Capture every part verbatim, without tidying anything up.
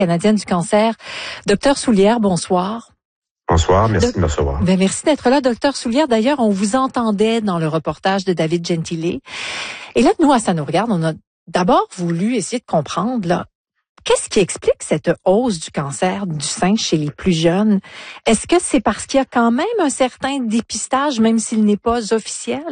Canadienne du cancer. Docteur Soulière, bonsoir. Bonsoir, merci Do- de me recevoir. Ben, merci d'être là, Docteur Soulière. D'ailleurs, on vous entendait dans le reportage de David Gentile. Et là, nous, à Ça nous regarde, on a d'abord voulu essayer de comprendre, là, qu'est-ce qui explique cette hausse du cancer du sein chez les plus jeunes? Est-ce que c'est parce qu'il y a quand même un certain dépistage, même s'il n'est pas officiel?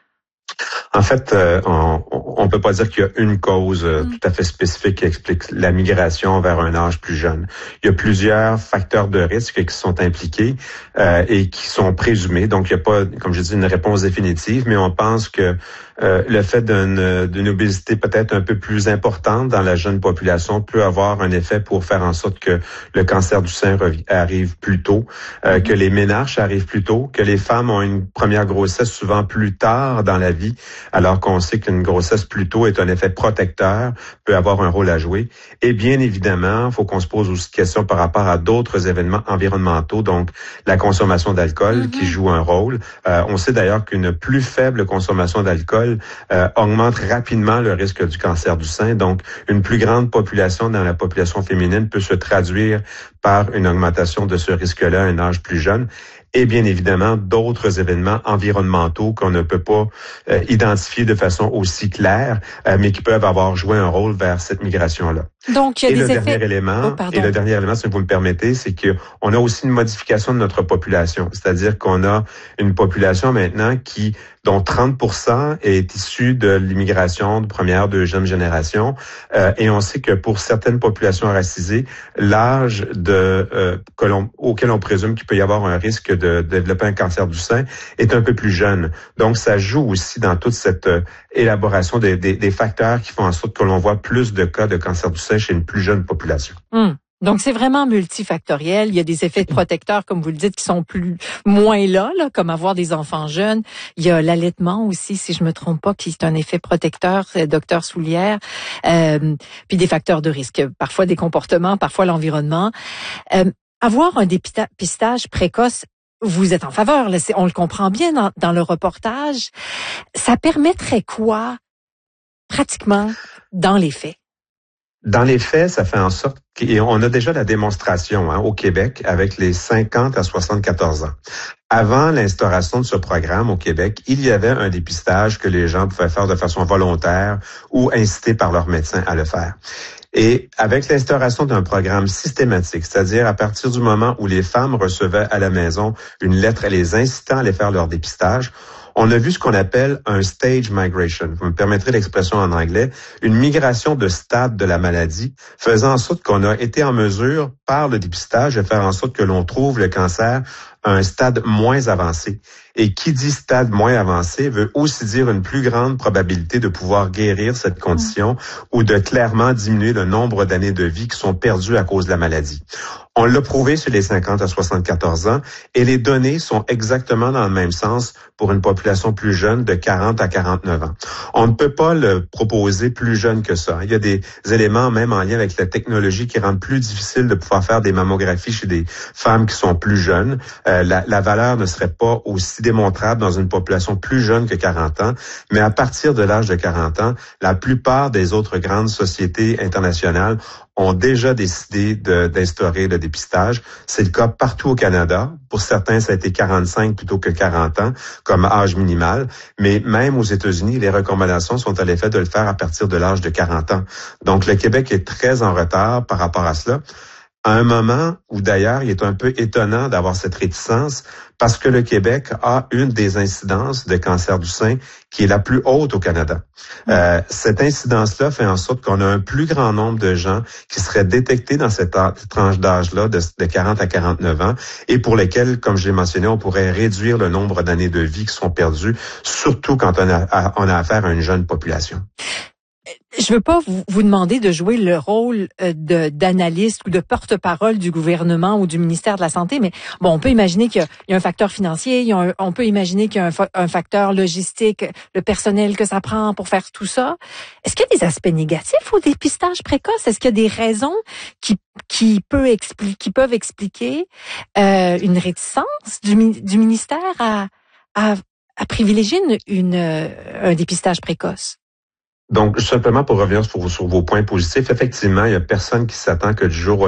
En fait, euh, on ne peut pas dire qu'il y a une cause euh, Mm. tout à fait spécifique qui explique la migration vers un âge plus jeune. Il y a plusieurs facteurs de risque qui sont impliqués euh, et qui sont présumés. Donc, il n'y a pas, comme je dis, une réponse définitive, mais on pense que euh, le fait d'une, d'une obésité peut-être un peu plus importante dans la jeune population peut avoir un effet pour faire en sorte que le cancer du sein rev- arrive plus tôt, euh, mm. que les ménarches arrivent plus tôt, que les femmes ont une première grossesse souvent plus tard dans la vie, alors qu'on sait qu'une grossesse plus tôt est un effet protecteur, peut avoir un rôle à jouer. Et bien évidemment, il faut qu'on se pose aussi question par rapport à d'autres événements environnementaux, donc la consommation d'alcool mm-hmm. qui joue un rôle. Euh, on sait d'ailleurs qu'une plus faible consommation d'alcool euh, augmente rapidement le risque du cancer du sein. Donc, une plus grande population dans la population féminine peut se traduire par une augmentation de ce risque-là à un âge plus jeune. Et bien évidemment, d'autres événements environnementaux qu'on ne peut pas euh, identifier de façon aussi claire, euh, mais qui peuvent avoir joué un rôle vers cette migration-là. Donc, il y a et des le effets... dernier élément, oh, et le dernier élément, si vous me permettez, c'est qu'on a aussi une modification de notre population. C'est-à-dire qu'on a une population maintenant qui, dont trente pour cent est issue de l'immigration de première, deuxième génération. Euh, et on sait que pour certaines populations racisées, l'âge de euh, que l'on, auquel on présume qu'il peut y avoir un risque de, de développer un cancer du sein est un peu plus jeune. Donc, ça joue aussi dans toute cette euh, élaboration des, des, des facteurs qui font en sorte que l'on voit plus de cas de cancer du sein chez une plus jeune population. Hum. Donc, c'est vraiment multifactoriel. Il y a des effets de protecteurs, comme vous le dites, qui sont plus moins là, là, comme avoir des enfants jeunes. Il y a l'allaitement aussi, si je me trompe pas, qui est un effet protecteur, docteur Soulière. Euh, puis des facteurs de risque, parfois des comportements, parfois l'environnement. Euh, avoir un dépistage précoce, vous êtes en faveur, là, c'est, on le comprend bien dans, dans le reportage. Ça permettrait quoi, pratiquement, dans les faits? Dans les faits, ça fait en sorte qu'on a déjà la démonstration hein, au Québec avec les cinquante à soixante-quatorze ans. Avant l'instauration de ce programme au Québec, il y avait un dépistage que les gens pouvaient faire de façon volontaire ou incités par leur médecin à le faire. Et avec l'instauration d'un programme systématique, c'est-à-dire à partir du moment où les femmes recevaient à la maison une lettre les incitant à aller faire leur dépistage, on a vu ce qu'on appelle un stage migration. Vous me permettrez l'expression en anglais, une migration de stade de la maladie, faisant en sorte qu'on a été en mesure, par le dépistage, de faire en sorte que l'on trouve le cancer à un stade moins avancé. Et qui dit stade moins avancé veut aussi dire une plus grande probabilité de pouvoir guérir cette condition ou de clairement diminuer le nombre d'années de vie qui sont perdues à cause de la maladie. On l'a prouvé sur les cinquante à soixante-quatorze ans et les données sont exactement dans le même sens pour une population plus jeune de quarante à quarante-neuf ans. On ne peut pas le proposer plus jeune que ça. Il y a des éléments même en lien avec la technologie qui rendent plus difficile de pouvoir faire des mammographies chez des femmes qui sont plus jeunes. Euh, la, la valeur ne serait pas aussi démontrable dans une population plus jeune que quarante ans, mais à partir de l'âge de quarante ans, la plupart des autres grandes sociétés internationales ont déjà décidé de, d'instaurer le dépistage. C'est le cas partout au Canada. Pour certains, ça a été quarante-cinq plutôt que quarante ans comme âge minimal. Mais même aux États-Unis, les recommandations sont à l'effet de le faire à partir de l'âge de quarante ans. Donc, le Québec est très en retard par rapport à cela. À un moment où d'ailleurs, il est un peu étonnant d'avoir cette réticence parce que le Québec a une des incidences de cancer du sein qui est la plus haute au Canada. Mmh. Euh, cette incidence-là fait en sorte qu'on a un plus grand nombre de gens qui seraient détectés dans cette tranche d'âge-là de, de quarante à quarante-neuf ans et pour lesquels, comme je l'ai mentionné, on pourrait réduire le nombre d'années de vie qui sont perdues, surtout quand on a, on a affaire à une jeune population. Je veux pas vous, vous demander de jouer le rôle de d'analyste ou de porte-parole du gouvernement ou du ministère de la Santé, mais bon, on peut imaginer qu'il y a, il y a un facteur financier, il y a un, on peut imaginer qu'il y a un, un facteur logistique, le personnel que ça prend pour faire tout ça. Est-ce qu'il y a des aspects négatifs au dépistage précoce? Est-ce qu'il y a des raisons qui qui peut expliquer, qui peuvent expliquer euh, une réticence du, du ministère à, à, à privilégier une, une, un dépistage précoce? Donc, simplement pour revenir sur, sur vos points positifs, effectivement, il y a personne qui s'attend que du jour au